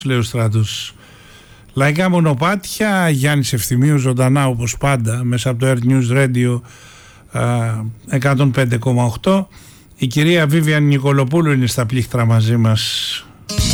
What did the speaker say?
λέει ο Στράτος. Λαϊκά μονοπάτια, Γιάννης Ευθυμίου ζωντανά όπως πάντα μέσα από το Earth News Radio 105,8. Η κυρία Βίβιαν Νικολοπούλου είναι στα πλήκτρα μαζί μας.